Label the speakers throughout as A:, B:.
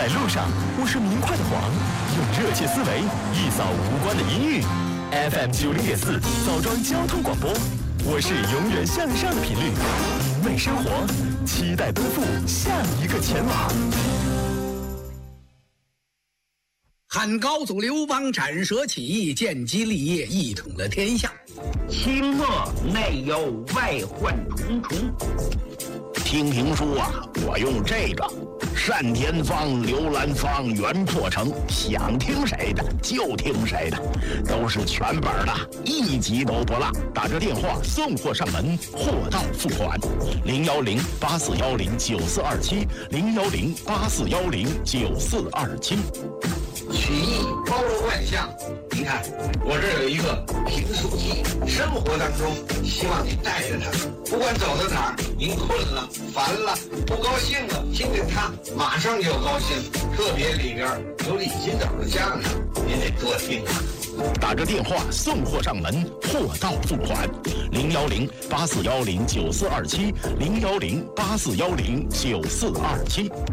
A: 在路上，我是明快的黄，用热切思维一扫无关的阴郁。FM90.4枣庄交通广播，我是永远向上的频率，明媚生活，期待奔赴下一个前往。
B: 汉高祖刘邦斩蛇起义，建基立业，一统了天下。
C: 清末内忧外患重重。听评书啊，我用这个单田芳、刘兰芳、袁破城，想听谁的就听谁的，都是全本的，一集都不落。打这电话送货上门，货到付款。010-8410-9427，010-8410-9427。
D: 曲艺包罗万象，您看我这儿有一个评书机，生活当中希望你带着它，不管走到哪儿，您困了、烦了、不高兴了，听着它马上就高兴。特别里边有李金斗的相声，您得多听啊。
C: 打着电话送货上门，货到付款。010-8410-9427，010-8410-9427。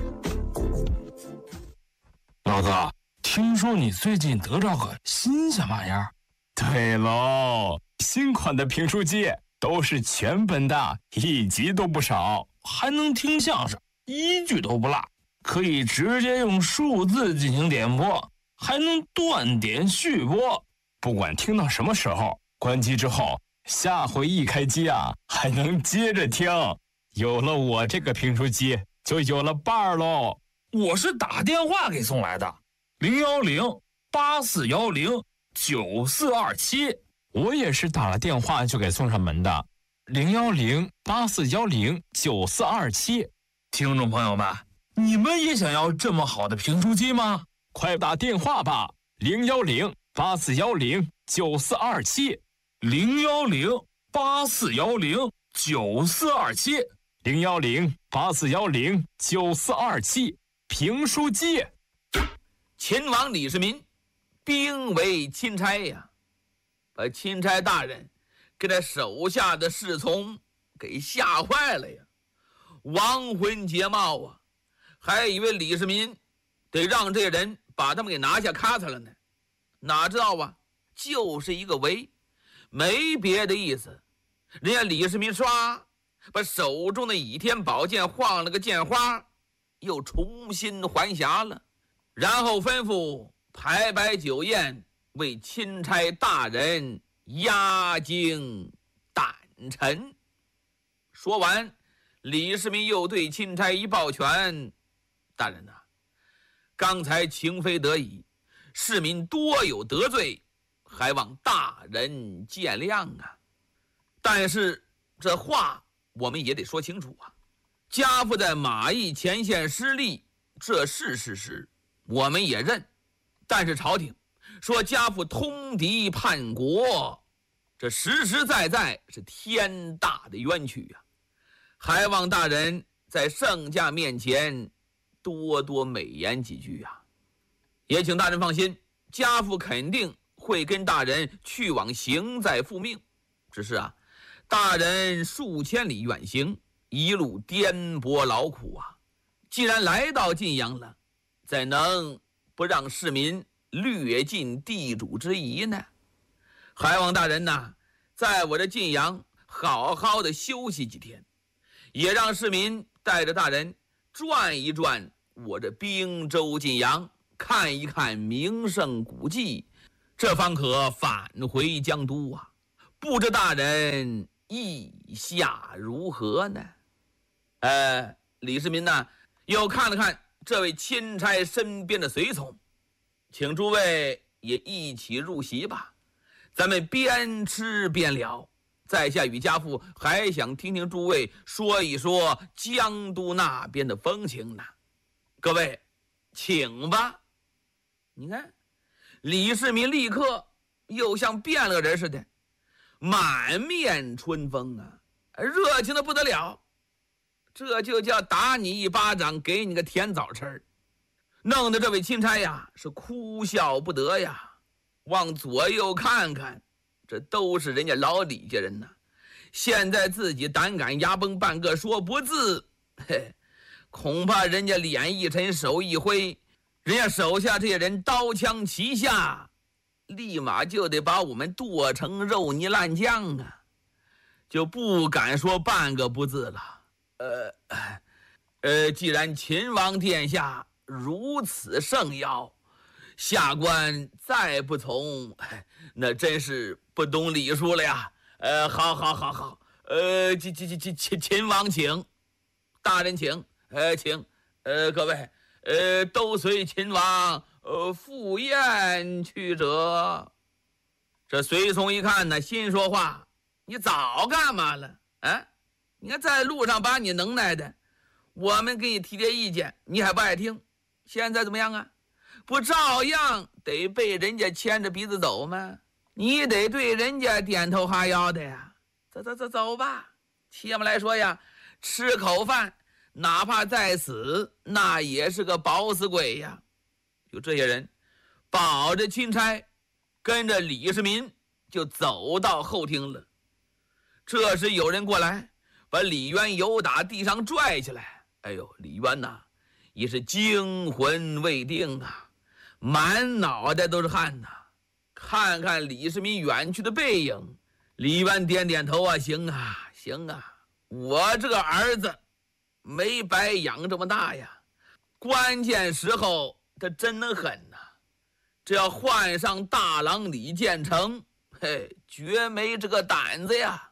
E: 老哥，听说你最近得着个新鲜玩意儿？
F: 对喽，新款的评书机都是全本的，一集都不少，
E: 还能听相声，一句都不落，可以直接用数字进行点播，还能断点续播。
F: 不管听到什么时候，关机之后，下回一开机啊，还能接着听。有了我这个评书机，就有了伴儿喽。
E: 我是打电话给送来的，010-8410-9427。
F: 我也是打了电话就给送上门的，010-8410-9427。
E: 听众朋友们，你们也想要这么好的评书机吗？
F: 快打电话吧，010-8410-9427。
E: 010-8410-9427。
F: 010-8410-9427。评书机。
G: 秦王李世民兵围钦差呀，把钦差大人给他手下的侍从给吓坏了呀，亡魂皆冒啊，还以为李世民得让这人把他们给拿下咔嚓了呢，哪知道啊，就是一个围，没别的意思。人家李世民刷把手中的倚天宝剑晃了个剑花，又重新还匣了，然后吩咐排摆酒宴，为钦差大人压惊胆沉。说完，李世民又对钦差一抱拳：“大人呐，刚才情非得已，市民多有得罪，还望大人见谅啊。但是这话我们也得说清楚啊。家父在马邑前线失利，这是事实，我们也认。但是朝廷说家父通敌叛国，这实实在在是天大的冤屈啊！还望大人在圣驾面前多多美言几句啊！也请大人放心，家父肯定会跟大人去往行在复命。只是啊，大人数千里远行，一路颠簸劳苦啊，既然来到晋阳了，怎能不让市民略尽地主之谊呢？还望大人呐，在我这晋阳好好的休息几天，也让市民带着大人转一转我这滨州晋阳，看一看名胜古迹，这方可返回江都啊！不知大人意下如何呢？李世民呢，又看了看这位钦差身边的随从，请诸位也一起入席吧，咱们边吃边聊。在下与家父还想听听诸位说一说江都那边的风情呢。各位请吧。你看李世民立刻又像变了人似的，满面春风啊，热情的不得了。这就叫打你一巴掌给你个甜枣吃，弄得这位钦差呀是哭笑不得呀，往左右看看，这都是人家老李家人呐，现在自己胆敢压崩半个说不字， 恐怕人家脸一沉手一挥，人家手下这些人刀枪齐下，立马就得把我们剁成肉泥烂酱啊，就不敢说半个不字了。既然秦王殿下如此圣要，下官再不从，那真是不懂礼数了呀。好，秦王请，大人请，请，各位，都随秦王赴宴去者。这随从一看呢，心说话，你早干嘛了啊？你看在路上把你能耐的，我们给你提点意见，你还不爱听，现在怎么样啊？不照样得被人家牵着鼻子走吗？你得对人家点头哈腰的呀。走吧。切么来说呀，吃口饭哪怕再死，那也是个饱死鬼呀。就这些人保着钦差，跟着李世民就走到后厅了。这时有人过来，把李渊由打地上拽起来。哎呦，李渊呐，也是惊魂未定啊，满脑袋都是汗呐。看看李世民远去的背影，李渊点点头啊，行啊，我这个儿子没白养这么大呀，关键时候他真能狠呐。这要换上大郎李建成，绝没这个胆子呀。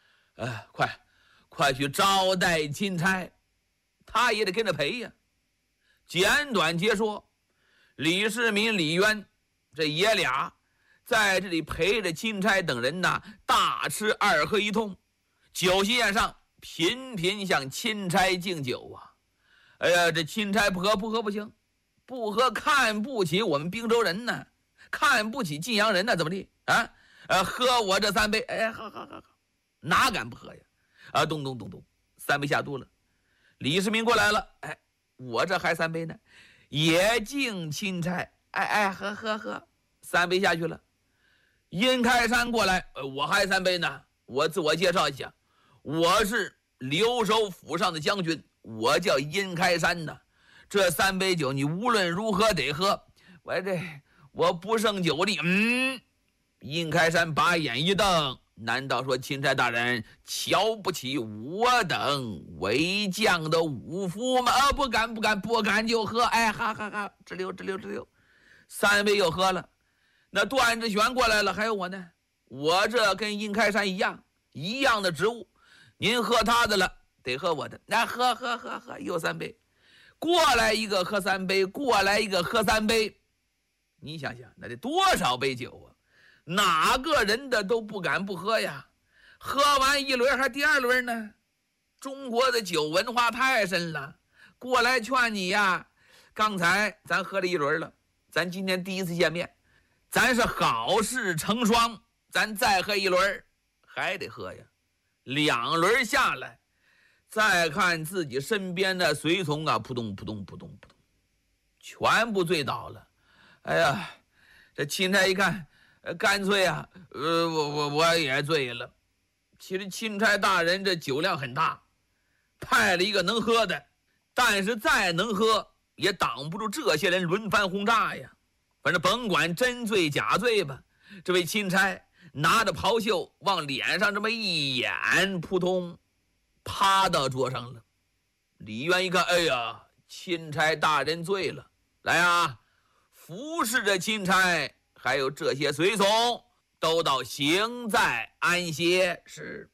G: 快去招待钦差，他也得跟着陪呀。简短截说，李世民、李渊这爷俩在这里陪着钦差等人呐，大吃二喝一通。酒席宴上频频向钦差敬酒啊。这钦差不喝不行，不喝看不起我们滨州人呢，看不起晋阳人呢，怎么地啊？喝我这3杯，好，哪敢不喝呀？咚，3杯下肚了。李世民过来了，我这还3杯呢，也敬钦差，喝，3杯下去了。殷开山过来，我还3杯呢。我自我介绍一下，我是留守府上的将军，我叫殷开山呢。这3杯酒你无论如何得喝，我不胜酒力。殷开山把眼一瞪，难道说钦差大人瞧不起我等为将的武夫吗？不敢就喝。好，直溜，3杯又喝了。那段志玄过来了，还有我呢，我这跟殷开山一样的职务，您喝他的了，得喝我的。那喝，又3杯，过来一个喝3杯，过来一个喝3杯，你想想那得多少杯酒啊？哪个人的都不敢不喝呀。喝完一轮还第2轮呢。中国的酒文化太深了，过来劝你呀，刚才咱喝了1轮了，咱今天第一次见面，咱是好事成双，咱再喝1轮还得喝呀。2轮下来，再看自己身边的随从啊，扑通，全部醉倒了。这钦差一看，干脆啊，我也醉了。其实钦差大人这酒量很大，派了一个能喝的，但是再能喝也挡不住这些人轮番轰炸呀。反正甭管真醉假醉吧，这位钦差拿着袍袖往脸上这么一掩，扑通趴到桌上了。李渊一看，钦差大人醉了，来啊，服侍着钦差还有这些随从都到刑在安歇。是。